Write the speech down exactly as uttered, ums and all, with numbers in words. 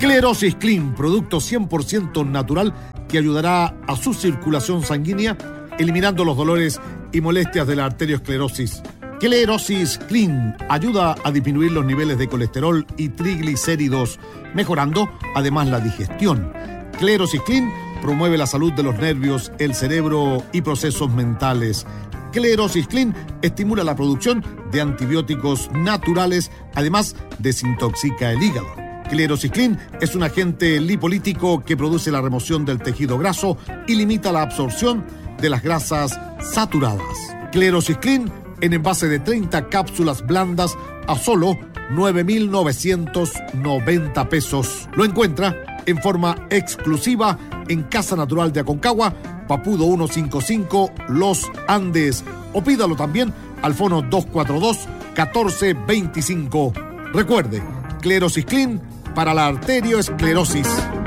Clerosis Clean, producto cien por ciento natural que ayudará a su circulación sanguínea, eliminando los dolores y molestias de la arteriosclerosis. Clerosis Clean ayuda a disminuir los niveles de colesterol y triglicéridos, mejorando además la digestión. Clerosis Clean promueve la salud de los nervios, el cerebro y procesos mentales. Clerosis Clean estimula la producción de antibióticos naturales, además desintoxica el hígado. Clerosis Clean es un agente lipolítico que produce la remoción del tejido graso y limita la absorción de las grasas saturadas. Clerosis Clean en envase de treinta cápsulas blandas a solo nueve mil novecientos noventa pesos. Lo encuentra en forma exclusiva en Casa Natural de Aconcagua, Papudo ciento cincuenta y cinco, Los Andes. O pídalo también al fono dos cuatro dos, uno cuatro dos cinco. Recuerde, Clerosis Clean para la arteriosclerosis.